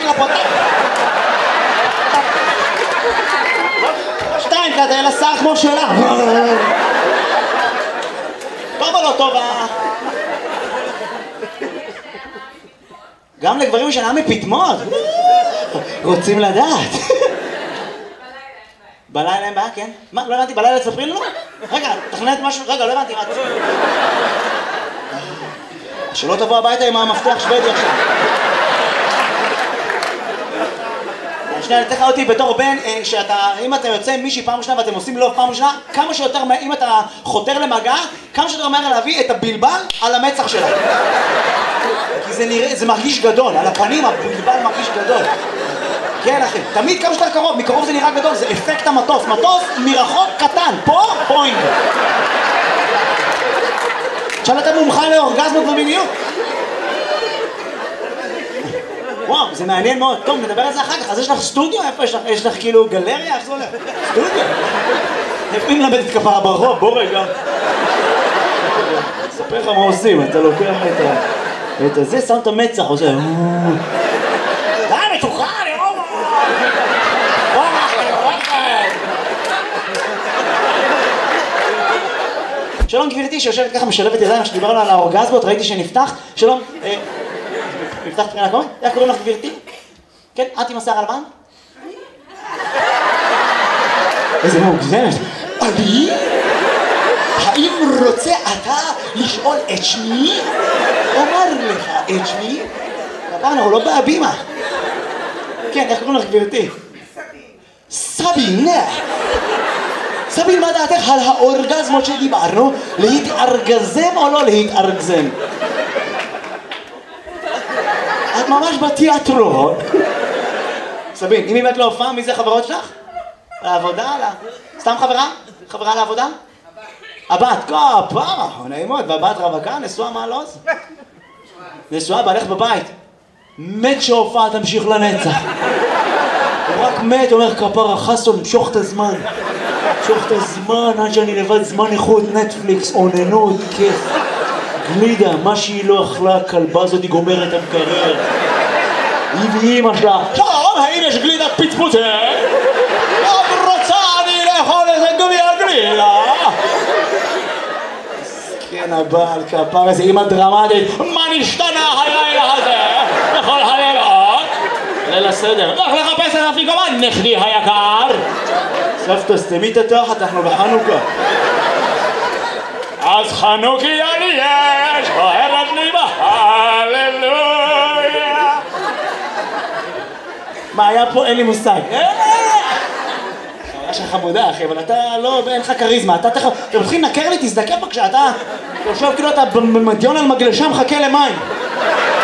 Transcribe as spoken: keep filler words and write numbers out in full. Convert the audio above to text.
לפוטה. שתיים, כזה לשר כמו שלה. טוב או לא טוב? גם לגברים שנה מפתמות. רוצים לדעת. בלילה אין בעיה, כן? מה? לא הבנתי, בלילה תספרי לנו? רגע, תכנת משהו, רגע, לא הבנתי, מה את... שלא תבוא הביתה עם המפתח שוודי עכשיו. שנייה, אני צריך אותי בתור בן, שאתה, אם אתה יוצא עם מישהי פעם ראשונה ואתם עושים לו פעם ראשונה, כמה שיותר, אם אתה חותר למגע, כמה שיותר מהר להביא את הבלבל על המצח שלה. כי זה נראה, זה מרגיש גדול, על הפנים הבלבל מרגיש גדול. כן אחי, תמיד כמה שיותר קרוב, מקרוב זה נראה גדול, זה אפקט המטוס, מטוס מרחוק קטן, פה פוינט. עכשיו אתה מומחה לאורגזמות ומיניות. וואו, זה מעניין מאוד. טוב, נדבר על זה אחר כך. אז יש לך סטודיו? איפה יש לך? יש לך כאילו גלריה? איך זה הולך? סטודיו? איפה אם למדת כפרה ברחוב? בוא רגע. אספר לך מה עושים, אתה לוקח את הזה, שם את המצח, עושה... די, מתוכה, אני רואה! שלום גבירתי שיושבת ככה משלבת ידיים שדיברנו על האורגזמות, ראיתי שנפתח. שלום, נפתח תחילה קומי? איך קוראים לך גבירתי? כן, את עם השיער הלבן? איזה מוגזמת. אני? האם רוצה אתה לשאול את שמי? אומר לך את שמי? דבר אנחנו לא בהבימה. כן, איך קוראים לך גבירתי? סבין. סבין. סבין, מה דעתך על האורגזמות שדיברנו? להתארגזם או לא להתארגזם? את ממש בתיאטרון. סבין, אם באמת לא הופעה, מי זה חברות שלך? לעבודה? סתם חברה? חברה לעבודה? הבת, כפרה, נעימות, והבת רווקה, נשואה מה לא זה? נשואה, בעלך בבית. מת שהופעה תמשיך לנצח. הוא רק מת, אומר כפרה, חסו, למשוך את הזמן. למשוך את הזמן, עד שאני לבד זמן איכות, נטפליקס, עוננות, כיף. גלידה, מה שהיא לא אכלה, הכלבה הזאת היא גומרת המקרר. היא ואימא שלה. שלום, האם יש גלידת פצפוצה? לא רוצה אני לאכול איזה גומי הגלידה. כן, הבעל כפר איזה אימא דרמטית. מה נשתנה הלילה הזה? בכל הלילות? ליל הסדר. לך לחפש את אפיקומן, נכדי היקר. סבתא, סתמי את התחת, אנחנו בחנוכה. אז חנוכיה לי יש, בוערת לי בהללויה. מה היה פה? אין לי מושג. יש לך חמודה אחי, אבל אתה לא, אין לך קריזמה. אתה תכף, אתה מתחיל לנקר לי, תזדקר בבקשה, אתה יושב כאילו אתה במדיון על מגלשה מחכה למים.